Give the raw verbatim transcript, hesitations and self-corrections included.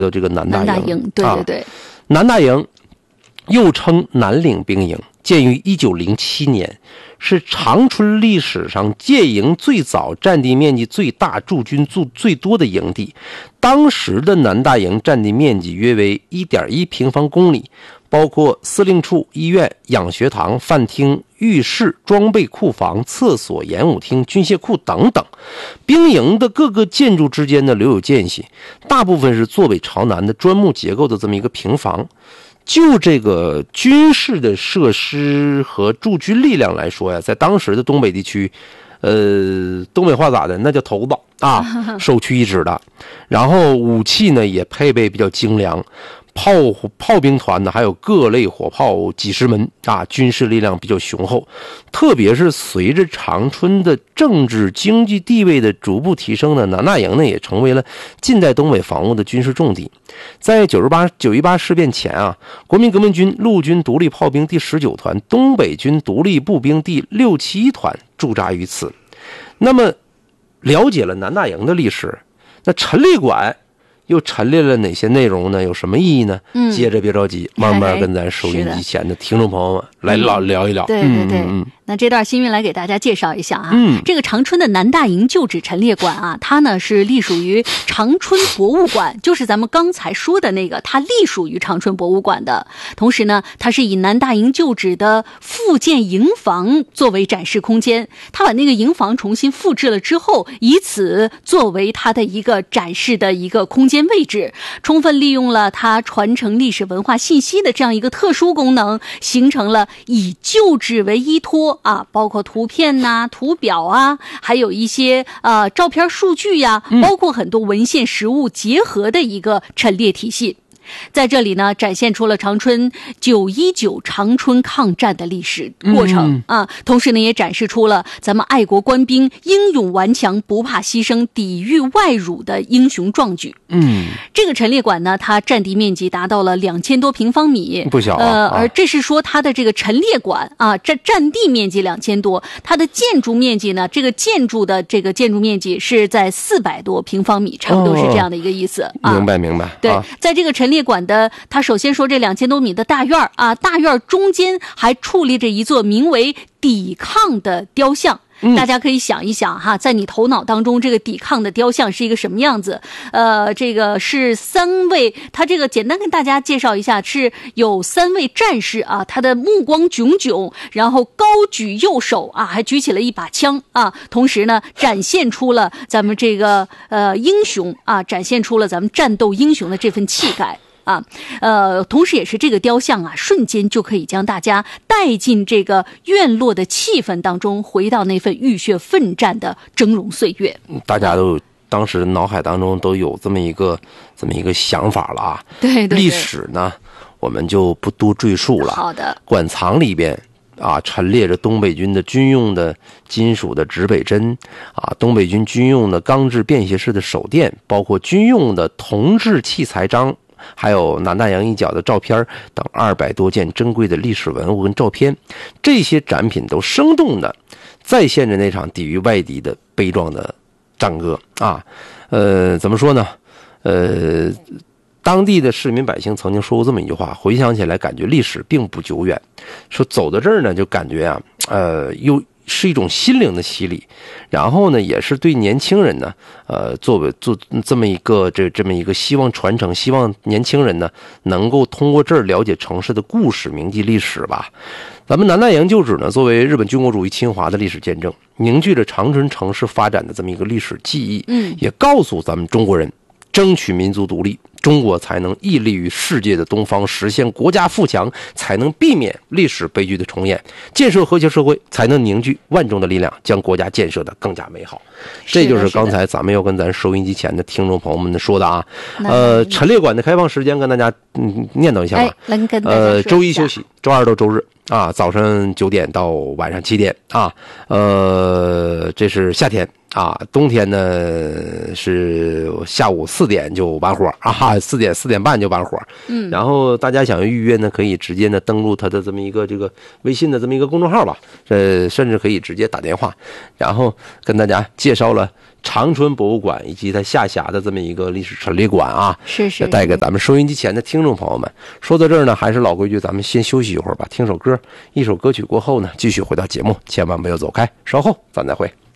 的这个南大营。 南大营，对对对。啊、 南大营又称南岭兵营，建于一九零七年，是长春历史上建营最早、占地面积最大、驻军最最多的营地。当时的南大营占地面积约为 一点一平方公里，包括司令处、医院、养学堂、饭厅、浴室、装备库房、厕所、演武厅、军械库等等。兵营的各个建筑之间呢留有间隙，大部分是坐北朝南的砖木结构的这么一个平房。就这个军事的设施和驻军力量来说呀，在当时的东北地区，呃，东北话咋的，那叫头子啊，首屈一指的。然后武器呢也配备比较精良，炮炮兵团呢还有各类火炮几十门啊，军事力量比较雄厚。特别是随着长春的政治经济地位的逐步提升呢，南大营呢也成为了近代东北防务的军事重地。在九十八九一八事变前啊，国民革命军陆军独立炮兵第十九团、东北军独立步兵第六七团驻扎于此。那么了解了南大营的历史，那陈列馆又陈列了哪些内容呢？有什么意义呢？嗯，接着别着急，慢慢跟咱收音机前的听众朋友们来聊聊一聊。 对对对，嗯、那这段新韵来给大家介绍一下啊。嗯，这个长春的南大营旧址陈列馆啊，它呢是隶属于长春博物馆，就是咱们刚才说的那个，它隶属于长春博物馆的。同时呢，它是以南大营旧址的复建营房作为展示空间，它把那个营房重新复制了之后，以此作为它的一个展示的一个空间位置，充分利用了它传承历史文化信息的这样一个特殊功能，形成了以旧址为依托啊，包括图片呐、啊、图表啊，还有一些呃照片数据呀、啊，包括很多文献实物结合的一个陈列体系。在这里呢，展现出了长春九一九长春抗战的历史过程、嗯、啊，同时呢，也展示出了咱们爱国官兵英勇顽强、不怕牺牲、抵御外辱的英雄壮举。嗯，这个陈列馆呢，它占地面积达到了两千多平方米， 不小啊。 呃，而这是说它的这个陈列馆啊，占占地面积两千多，它的建筑面积呢，这个建筑的这个建筑面积是在四百多平方米，差不多是这样的一个意思。哦啊、明白明白。 对，啊、在这个陈列馆的，它首先说这两千多米的大院啊，大院中间还矗立着一座名为抵抗的雕像。嗯、大家可以想一想哈，在你头脑当中，这个抵抗的雕像是一个什么样子？呃，这个是三位，他这个简单跟大家介绍一下，是有三位战士啊，他的目光炯炯，然后高举右手啊，还举起了一把枪啊，同时呢，展现出了咱们这个呃英雄啊，展现出了咱们战斗英雄的这份气概。啊，呃，同时也是这个雕像啊，瞬间就可以将大家带进这个院落的气氛当中，回到那份浴血奋战的峥嵘岁月。 大家都当时脑海当中都有这么一个这么一个想法了啊。 对对对。 历史呢，我们就不多赘述了。 好的。 馆藏里边啊，陈列着东北军的军用的金属的指北针啊，东北军军用的钢制便携式的手电，包括军用的铜制器材章。还有南大营一角的照片等二百多件珍贵的历史文物跟照片，这些展品都生动的再现着那场抵御外敌的悲壮的战歌啊。呃，怎么说呢？呃，当地的市民百姓曾经说过这么一句话，回想起来感觉历史并不久远，说走到这儿呢，就感觉啊，呃，又是一种心灵的洗礼，然后呢，也是对年轻人呢，呃，作为做这么一个这这么一个希望传承，希望年轻人呢能够通过这儿了解城市的故事、铭记历史吧。咱们南大营旧址呢，作为日本军国主义侵华的历史见证，凝聚了长春城市发展的这么一个历史记忆，嗯，也告诉咱们中国人，争取民族独立，中国才能屹立于世界的东方，实现国家富强，才能避免历史悲剧的重演，建设和谐社会，才能凝聚万众的力量，将国家建设得更加美好。这就是刚才咱们要跟咱收音机前的听众朋友们说的啊。呃，陈列馆的开放时间跟大家嗯念叨一下吧。 哎，能跟大家说一下。 呃，周一休息，周二到周日啊，早上九点到晚上七点啊。呃，这是夏天。啊，冬天呢是下午四点就完活啊，四点四点半就完活。嗯，然后大家想要预约呢，可以直接呢登录他的这么一个这个微信的这么一个公众号吧，呃，甚至可以直接打电话，然后跟大家介绍了长春博物馆以及它下辖的这么一个历史陈列馆啊， 是是， 带给咱们收音机前的听众朋友们。说到这儿呢，还是老规矩，咱们先休息一会儿吧，听首歌，一首歌曲过后呢，继续回到节目，千万不要走开，稍后咱再会。